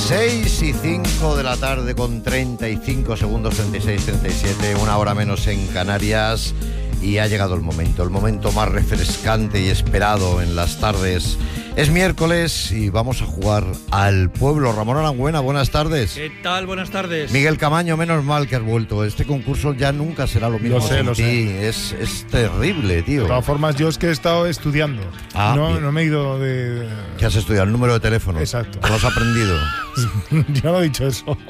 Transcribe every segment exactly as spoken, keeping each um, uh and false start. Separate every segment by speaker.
Speaker 1: seis y cinco de la tarde con treinta y cinco segundos, treinta y seis, treinta y siete, una hora menos en Canarias. Y ha llegado el momento, el momento más refrescante y esperado en las tardes. Es miércoles y vamos a jugar al pueblo. Ramón Arangüena, buenas tardes.
Speaker 2: ¿Qué tal? Buenas tardes.
Speaker 1: Miguel Camaño, menos mal que has vuelto. Este concurso ya nunca será lo mismo.
Speaker 3: Lo sé,
Speaker 1: sin
Speaker 3: lo
Speaker 1: ti.
Speaker 3: sé.
Speaker 1: Es, es terrible, tío.
Speaker 3: De todas formas, yo es que he estado estudiando.
Speaker 1: Ah,
Speaker 3: no, no me he ido de...
Speaker 1: ¿Qué has estudiado? El número de teléfono.
Speaker 3: Exacto.
Speaker 1: ¿Lo has aprendido?
Speaker 3: Yo no he dicho eso.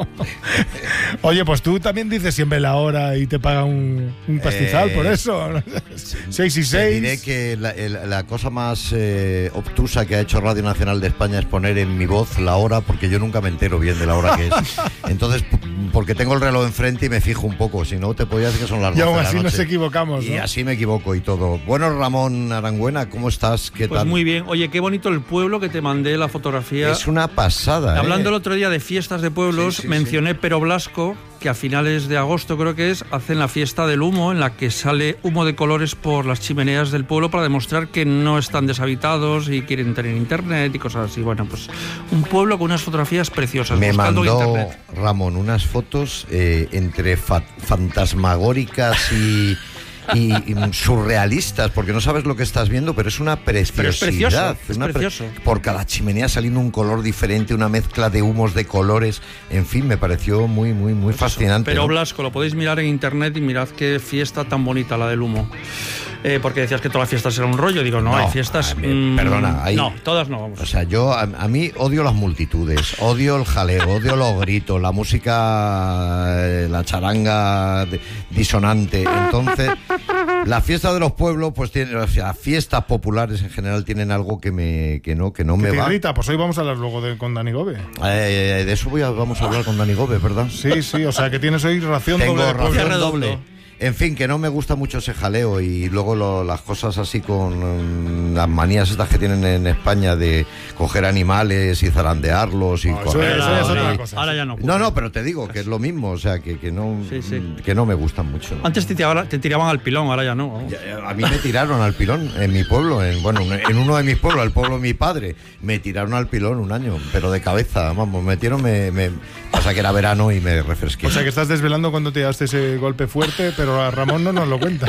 Speaker 3: Oye, pues tú también dices siempre la hora y te paga un, un pastizal
Speaker 1: Eh,
Speaker 3: por eso. Seis y
Speaker 1: Te
Speaker 3: seis.
Speaker 1: diré que la, el- la cosa más eh, obtusa que ha hecho Radio Nacional de España es poner en mi voz la hora, porque yo nunca me entero bien de la hora que es. Entonces, p- porque tengo el reloj enfrente y me fijo un poco, si no te podía decir que son las
Speaker 3: Y
Speaker 1: doce
Speaker 3: aún
Speaker 1: de la
Speaker 3: así
Speaker 1: noche.
Speaker 3: nos equivocamos,
Speaker 1: Y
Speaker 3: ¿no?
Speaker 1: así me equivoco y todo. Bueno, Ramón Arangüena, ¿cómo estás? ¿Qué
Speaker 2: Pues
Speaker 1: tal?
Speaker 2: muy bien. Oye, qué bonito el pueblo que te mandé la fotografía.
Speaker 1: Es una pasada, ¿eh?
Speaker 2: Hablando el otro día de fiestas de pueblos,
Speaker 1: Sí, sí,
Speaker 2: mencioné Pero Blasco, que a finales de agosto creo que es, hacen la fiesta del humo, en la que sale humo de colores por las chimeneas del pueblo para demostrar que no están deshabitados y quieren tener internet y cosas así. Bueno, pues un pueblo con unas fotografías preciosas.
Speaker 1: Me
Speaker 2: buscando en
Speaker 1: mandó
Speaker 2: internet.
Speaker 1: Ramón unas fotos eh, entre fa- fantasmagóricas y, y- y surrealistas, porque no sabes lo que estás viendo, pero es una preciosidad.
Speaker 2: Pero es precioso, es
Speaker 1: una pre-
Speaker 2: precioso.
Speaker 1: Por cada chimenea saliendo un color diferente, una mezcla de humos, de colores. En fin, me pareció muy, muy, muy fascinante.
Speaker 2: Pero
Speaker 1: ¿no?
Speaker 2: Blasco, lo podéis mirar en internet y mirad qué fiesta tan bonita la del humo. Eh, porque decías que todas las fiestas eran un rollo. Digo, no,
Speaker 1: No,
Speaker 2: hay fiestas...
Speaker 1: a mí, perdona, hay-
Speaker 2: No, todas no, vamos.
Speaker 1: O sea, yo a, a mí odio las multitudes, odio el jaleo, odio los gritos, la música, eh, la charanga de- disonante. Entonces, la fiesta de los pueblos, pues tiene, o sea, fiestas populares en general tienen algo que me, que no, que no me
Speaker 3: ¿Te
Speaker 1: va.
Speaker 3: irrita? Pues hoy vamos a hablar luego de, con Dani Gobe.
Speaker 1: Eh, de eso voy a, vamos a hablar con Dani Gobe, ¿verdad?
Speaker 3: Sí, sí, o sea que tienes hoy ración
Speaker 1: Tengo
Speaker 3: doble de pueblo.
Speaker 1: ración
Speaker 2: Redondo.
Speaker 1: doble. En fin, que no me gusta mucho ese jaleo y luego lo- las cosas así con mm, las manías estas que tienen en España de coger animales y zarandearlos y
Speaker 3: No, eso-
Speaker 1: correr.
Speaker 3: eso ya es
Speaker 2: Ahora,
Speaker 3: otra
Speaker 2: sí.
Speaker 3: cosa,
Speaker 2: Ahora
Speaker 3: sí.
Speaker 2: ya no.
Speaker 1: No, no, pero te digo que es lo mismo, o sea, que, que no
Speaker 2: Sí, sí.
Speaker 1: que no me gustan mucho. ¿no?
Speaker 2: Antes te tiraban, te tiraban al pilón, ahora ya no. vamos.
Speaker 1: Ya, A mí me tiraron al pilón en mi pueblo, en, bueno, en uno de mis pueblos, el pueblo de mi padre, me tiraron al pilón un año, pero de cabeza, vamos, metieron, me, me pasa que era verano y me refresqué.
Speaker 3: O sea que estás desvelando cuando te daste ese golpe fuerte, pero a Ramón no nos lo cuenta.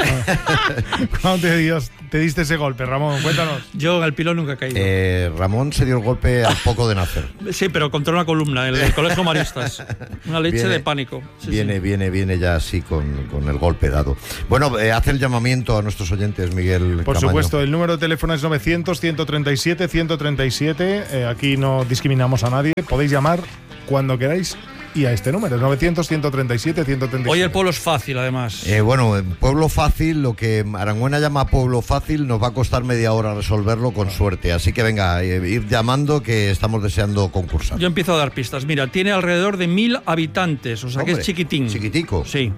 Speaker 3: ¿Cuándo te, dios- te diste ese golpe, Ramón? Cuéntanos.
Speaker 2: Yo en el pilón nunca he caído.
Speaker 1: Eh, Ramón se dio el golpe al poco de nacer.
Speaker 2: Sí, pero contra una columna, el, el colegio Maristas. Una leche
Speaker 1: Viene-
Speaker 2: de pánico. Sí,
Speaker 1: viene,
Speaker 2: sí.
Speaker 1: viene, viene ya así con, con el golpe dado. Bueno, eh, hace el llamamiento a nuestros oyentes, Miguel
Speaker 3: Por
Speaker 1: Camaño.
Speaker 3: supuesto, el número de teléfono es novecientos, ciento treinta y siete, ciento treinta y siete. Eh, aquí no discriminamos a nadie. Podéis llamar cuando queráis y a este número, novecientos, ciento treinta y siete, ciento treinta y siete.
Speaker 2: Hoy el pueblo es fácil, además.
Speaker 1: Eh, bueno, en pueblo fácil, lo que Arangüena llama pueblo fácil, nos va a costar media hora resolverlo con suerte. Así que venga, eh, ir llamando que estamos deseando concursar.
Speaker 2: Yo empiezo a dar pistas. Mira, tiene alrededor de mil habitantes, o sea que
Speaker 1: Hombre,
Speaker 2: es chiquitín.
Speaker 1: chiquitico.
Speaker 2: Sí.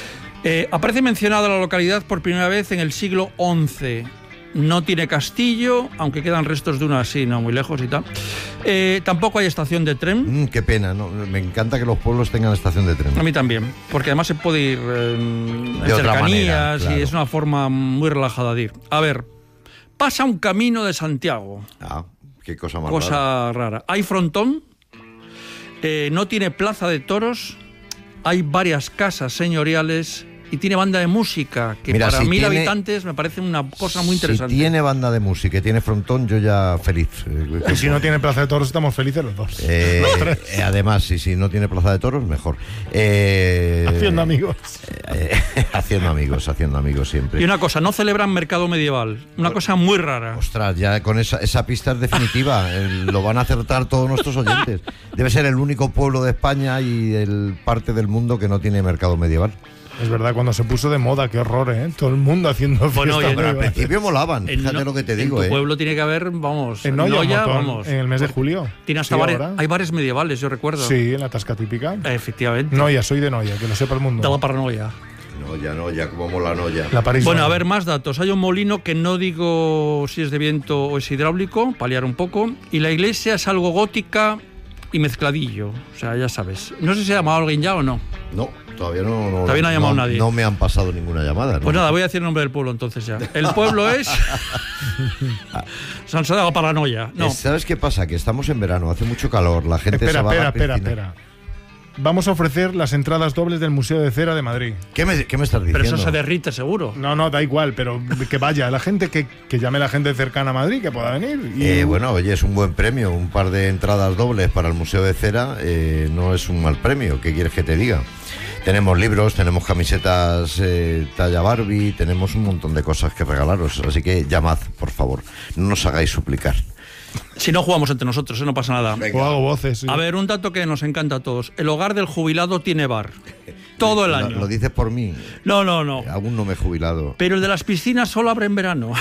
Speaker 2: Eh, aparece mencionada la localidad por primera vez en el siglo once. No tiene castillo, aunque quedan restos de uno así, no muy lejos y tal. Eh, tampoco hay estación de tren.
Speaker 1: Mm, qué pena, ¿no? Me encanta que los pueblos tengan estación de tren.
Speaker 2: A mí también, porque además se puede ir eh, en
Speaker 1: De otra
Speaker 2: cercanías
Speaker 1: manera, claro.
Speaker 2: y es una forma muy relajada de ir. A ver, pasa un camino de Santiago,
Speaker 1: Ah, qué cosa más rara.
Speaker 2: cosa rara. Hay frontón, eh, no tiene plaza de toros, hay varias casas señoriales y tiene banda de música, que
Speaker 1: Mira,
Speaker 2: para
Speaker 1: si
Speaker 2: mil
Speaker 1: tiene-
Speaker 2: habitantes me parece una cosa muy interesante.
Speaker 1: Si tiene banda de música y tiene frontón, yo ya feliz. Eh,
Speaker 3: Y si no tiene plaza de toros, estamos felices los dos.
Speaker 1: eh, eh, además, si, si no tiene plaza de toros, mejor. Eh,
Speaker 3: Haciendo amigos.
Speaker 1: eh, haciendo amigos, haciendo amigos siempre.
Speaker 2: Y una cosa, no celebran mercado medieval, una cosa muy rara.
Speaker 1: Ostras, ya con esa, esa pista es definitiva. eh, lo van a acertar todos nuestros oyentes. Debe ser el único pueblo de España y el parte del mundo que no tiene mercado medieval.
Speaker 3: Es verdad, cuando se puso de moda, qué horror, ¿eh? Todo el mundo haciendo fiesta.
Speaker 2: Bueno, y en-
Speaker 1: Pero al
Speaker 3: medieval.
Speaker 1: principio molaban,
Speaker 2: En
Speaker 1: fíjate
Speaker 2: no-
Speaker 1: lo que te
Speaker 2: en
Speaker 1: digo,
Speaker 2: tu
Speaker 1: ¿eh?
Speaker 2: pueblo tiene que haber, vamos,
Speaker 3: En Noya, un montón,
Speaker 2: vamos.
Speaker 3: en el mes de julio.
Speaker 2: Tiene hasta
Speaker 3: Sí,
Speaker 2: bares,
Speaker 3: ahora.
Speaker 2: hay bares medievales, yo recuerdo.
Speaker 3: Sí, en la tasca típica.
Speaker 2: Efectivamente.
Speaker 3: Noya, soy de Noya, que lo sepa el
Speaker 2: De
Speaker 3: mundo.
Speaker 2: la paranoia.
Speaker 1: No, ya no, ya como mola, no, ya.
Speaker 3: La París.
Speaker 2: Bueno, a
Speaker 3: Noya.
Speaker 2: ver, más datos. Hay un molino que no digo si es de viento o es hidráulico, paliar un poco. Y la iglesia es algo gótica, y Mezcladillo. O sea, ya sabes. No sé si se ha llamado alguien ya o no.
Speaker 1: No, todavía no. no
Speaker 2: todavía no ha llamado
Speaker 1: no,
Speaker 2: nadie.
Speaker 1: No me han pasado ninguna llamada, ¿no?
Speaker 2: Pues nada, voy a decir el nombre del pueblo entonces ya. El pueblo es San Sadao Paranoia. No.
Speaker 1: ¿Sabes qué pasa? Que estamos en verano, hace mucho calor, la gente
Speaker 3: espera,
Speaker 1: se va
Speaker 3: espera,
Speaker 1: a la
Speaker 3: espera,
Speaker 1: piscina.
Speaker 3: espera. Vamos a ofrecer las entradas dobles del Museo de Cera de Madrid.
Speaker 1: ¿Qué me, qué me estás diciendo?
Speaker 2: Pero eso se derrite seguro.
Speaker 3: No, no, da igual, pero que vaya la gente, que, que llame la gente cercana a Madrid, que pueda venir. Y...
Speaker 1: Eh, bueno, oye, es un buen premio, un par de entradas dobles para el Museo de Cera, eh, no es un mal premio, ¿qué quieres que te diga? Tenemos libros, tenemos camisetas eh, talla Barbie, tenemos un montón de cosas que regalaros, así que llamad, por favor, no nos hagáis suplicar.
Speaker 2: Si no jugamos entre nosotros, ¿eh? No pasa nada.
Speaker 1: Venga.
Speaker 3: O hago voces. Sí.
Speaker 2: A ver, un dato que nos encanta a todos. El hogar del jubilado tiene bar. Todo el
Speaker 1: Lo,
Speaker 2: año.
Speaker 1: lo dices por mí,
Speaker 2: No, no, no.
Speaker 1: aún no me he jubilado.
Speaker 2: Pero el de las piscinas solo abre en verano.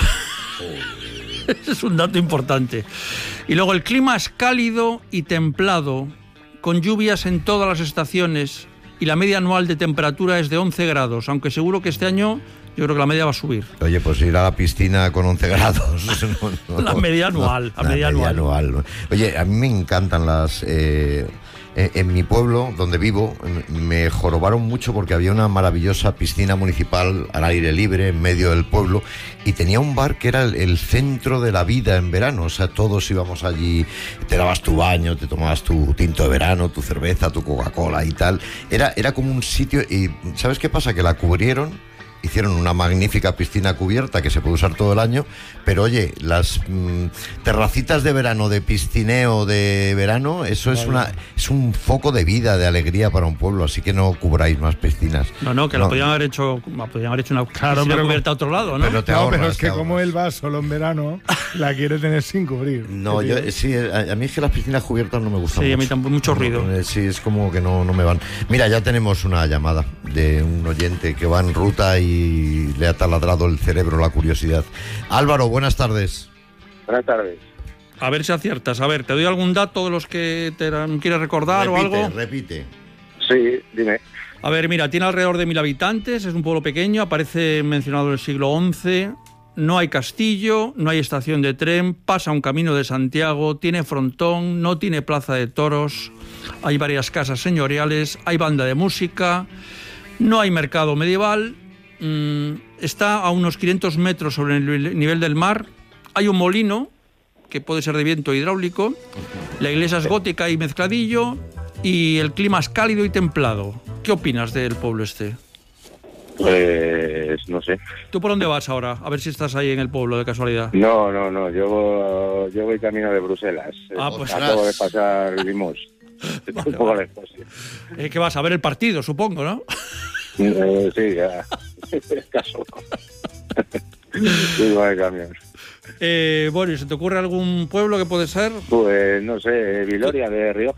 Speaker 2: Ese es un dato importante. Y luego el clima es cálido y templado, con lluvias en todas las estaciones, y la media anual de temperatura es de once grados, aunque seguro que este año yo creo que la media va a subir.
Speaker 1: Oye, pues ir a la piscina con once grados. No, no,
Speaker 2: La media anual,
Speaker 1: no,
Speaker 2: la media anual.
Speaker 1: anual. Oye, a mí me encantan las... Eh, en, en mi pueblo, donde vivo, me jorobaron mucho porque había una maravillosa piscina municipal al aire libre en medio del pueblo y tenía un bar que era el, el centro de la vida en verano. O sea, todos íbamos allí, te dabas tu baño, te tomabas tu tinto de verano, tu cerveza, tu Coca-Cola y tal. Era, era como un sitio... Y ¿sabes qué pasa? Que la cubrieron... Hicieron una magnífica piscina cubierta que se puede usar todo el año, pero oye, las mm, terracitas de verano, de piscineo de verano, eso es una es un foco de vida, de alegría para un pueblo, así que no cubráis más piscinas.
Speaker 2: No, no, que
Speaker 1: no.
Speaker 2: lo podían haber hecho, podían haber hecho una
Speaker 3: Claro,
Speaker 2: piscina
Speaker 3: pero-
Speaker 2: cubierta a otro lado, ¿no?
Speaker 1: Pero te
Speaker 3: No,
Speaker 1: ahorras,
Speaker 3: pero es que
Speaker 1: te
Speaker 3: como
Speaker 1: ahorras.
Speaker 3: él va solo en verano, la quiere tener sin cubrir.
Speaker 1: No,
Speaker 3: ¿Qué
Speaker 1: yo
Speaker 3: tío?
Speaker 1: sí, a, a mí es que las piscinas cubiertas no me gustan
Speaker 2: Sí,
Speaker 1: mucho.
Speaker 2: a mí tampoco, mucho
Speaker 1: No,
Speaker 2: ruido.
Speaker 1: eh, sí, es como que no, no me van. Mira, ya tenemos una llamada de un oyente que va en ruta y le ha taladrado el cerebro la curiosidad. Álvaro, buenas tardes.
Speaker 4: Buenas tardes.
Speaker 2: A ver si aciertas. A ver, ¿te doy algún dato de los que te quieres recordar
Speaker 1: repite,
Speaker 2: o algo?
Speaker 1: repite.
Speaker 4: Sí, dime.
Speaker 2: A ver, mira, tiene alrededor de mil habitantes, es un pueblo pequeño, aparece mencionado en el siglo once, no hay castillo, no hay estación de tren, pasa un camino de Santiago, tiene frontón, no tiene plaza de toros, hay varias casas señoriales, hay banda de música, no hay mercado medieval, mmm, está a unos quinientos metros sobre el nivel del mar, hay un molino, que puede ser de viento hidráulico, la iglesia es gótica y Mezcladillo, y el clima es cálido y templado. ¿Qué opinas del pueblo este?
Speaker 4: Pues no sé.
Speaker 2: ¿Tú por dónde vas ahora? A ver si estás ahí en el pueblo de casualidad.
Speaker 4: No, no, no. Yo, yo voy camino de Bruselas.
Speaker 2: Ah, pues
Speaker 4: acabo de
Speaker 1: ostras.
Speaker 4: pasar Limos. Un poco lejos. Sí,
Speaker 2: Eh, que vas a ver el partido, supongo, ¿no?
Speaker 4: Eh, sí, ya. Caso. Sí, va de camión.
Speaker 2: Eh, Boris, ¿se te ocurre algún pueblo que puede ser?
Speaker 4: Pues no sé, Viloria de Río.